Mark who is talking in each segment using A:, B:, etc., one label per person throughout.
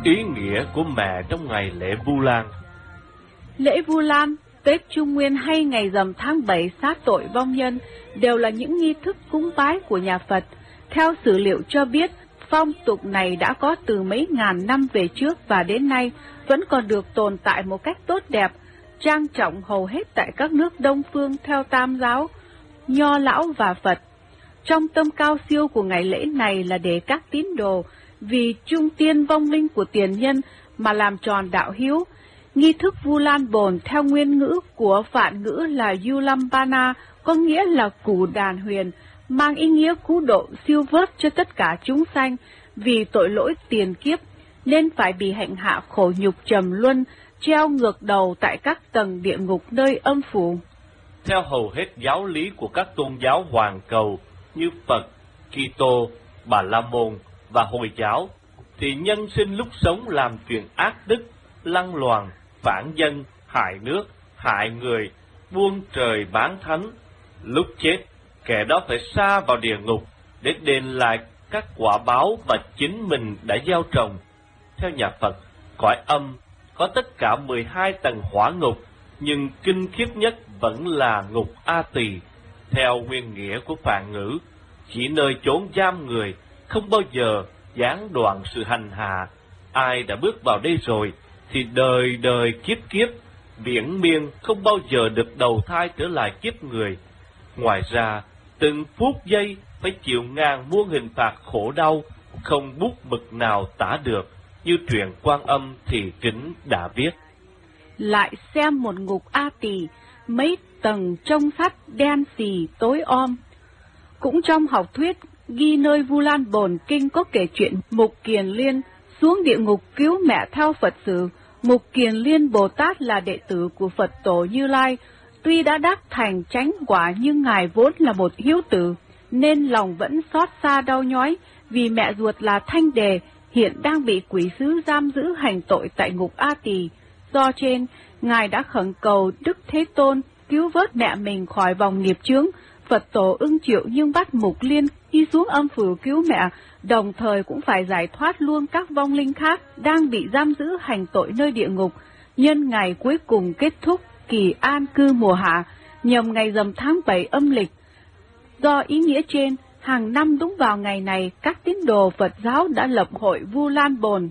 A: Ý nghĩa của mẹ trong ngày lễ Vu Lan.
B: Lễ Vu Lan, Tết Trung Nguyên hay ngày rằm tháng 7 sát tội vong nhân đều là những nghi thức cúng bái của nhà Phật. Theo sử liệu cho biết, phong tục này đã có từ mấy ngàn năm về trước và đến nay vẫn còn được tồn tại một cách tốt đẹp, trang trọng hầu hết tại các nước Đông phương theo Tam giáo, Nho lão và Phật. Trong tâm cao siêu của ngày lễ này là để các tín đồ vì trung tiên vong linh của tiền nhân mà làm tròn đạo hiếu. Nghi thức Vu Lan Bồn theo nguyên ngữ của Phạn ngữ là Yulambana, có nghĩa là cù đàn huyền, mang ý nghĩa cứu độ siêu vớt cho tất cả chúng sanh vì tội lỗi tiền kiếp, nên phải bị hạnh hạ khổ nhục trầm luân, treo ngược đầu tại các tầng địa ngục nơi âm phủ.
A: Theo hầu hết giáo lý của các tôn giáo hoàn cầu như Phật, Kitô, Bà La Môn và Hồi giáo, thì nhân sinh lúc sống làm chuyện ác đức, lăng loàn, phản dân, hại nước, hại người, buông trời bán thánh. Lúc chết, kẻ đó phải sa vào địa ngục để đền lại các quả báo và chính mình đã gieo trồng. Theo nhà Phật, cõi âm có tất cả 12 tầng hỏa ngục, nhưng kinh khiếp nhất vẫn là ngục A Tỳ. Theo nguyên nghĩa của Phạn ngữ, chỉ nơi chốn giam người, không bao giờ gián đoạn sự hành hạ. Ai đã bước vào đây rồi thì đời đời kiếp kiếp, viễn miên không bao giờ được đầu thai trở lại kiếp người. Ngoài ra, từng phút giây phải chịu ngàn muôn hình phạt khổ đau, không bút mực nào tả được, như truyện Quan Âm Thị Kính đã viết.
B: Lại xem một ngục A Tỳ, mấy tầng trong sắt đen xì tối om. Cũng trong học thuyết ghi nơi Vu Lan Bồn Kinh có kể chuyện Mục Kiền Liên xuống địa ngục cứu mẹ theo Phật sử. Mục Kiền Liên Bồ Tát là đệ tử của Phật tổ Như Lai, tuy đã đắc thành chánh quả nhưng ngài vốn là một hiếu tử, nên lòng vẫn xót xa đau nhói vì mẹ ruột là Thanh Đề hiện đang bị quỷ sứ giam giữ hành tội tại ngục A Tỳ. Do trên, ngài đã khẩn cầu Đức Thế Tôn cứu vớt mẹ mình khỏi vòng nghiệp chướng. Phật tổ ưng chịu nhưng bắt Mục Liên đi xuống âm phủ cứu mẹ, đồng thời cũng phải giải thoát luôn các vong linh khác đang bị giam giữ hành tội nơi địa ngục. Nhân ngày cuối cùng kết thúc kỳ an cư mùa hạ, nhằm ngày rằm tháng 7 âm lịch. Do ý nghĩa trên, hàng năm đúng vào ngày này, các tín đồ Phật giáo đã lập hội Vu Lan Bồn.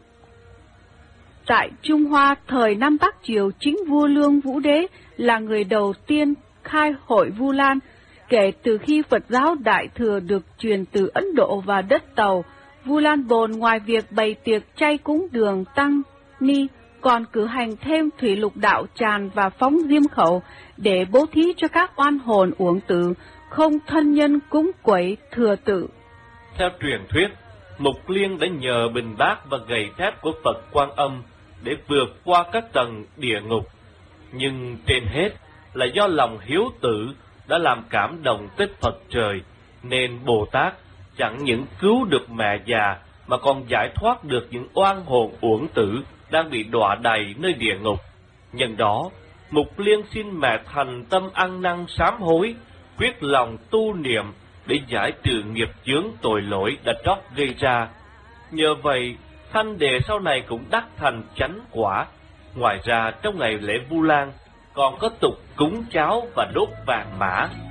B: Tại Trung Hoa, thời Nam Bắc Triều, chính vua Lương Vũ Đế là người đầu tiên khai hội Vu Lan. Kể từ khi Phật giáo Đại Thừa được truyền từ Ấn Độ và đất Tàu, Vu Lan Bồn ngoài việc bày tiệc chay cúng đường tăng ni, còn cử hành thêm thủy lục đạo tràn và phóng diêm khẩu để bố thí cho các oan hồn uổng tử, không thân nhân cúng quẩy thừa tự.
A: Theo truyền thuyết, Mục Liên đã nhờ bình bát và gậy thép của Phật Quan Âm để vượt qua các tầng địa ngục. Nhưng trên hết là do lòng hiếu tử đã làm cảm động tích Phật trời, nên Bồ Tát chẳng những cứu được mẹ già mà còn giải thoát được những oan hồn uổng tử đang bị đọa đầy nơi địa ngục. Nhân đó, Mục Liên xin mẹ thành tâm ăn năn sám hối, quyết lòng tu niệm để giải trừ nghiệp chướng tội lỗi đã trót gây ra. Nhờ vậy, Thanh Đề sau này cũng đắc thành chánh quả. Ngoài ra, trong ngày lễ Vu Lan còn có tục cúng cháo và đốt vàng mã.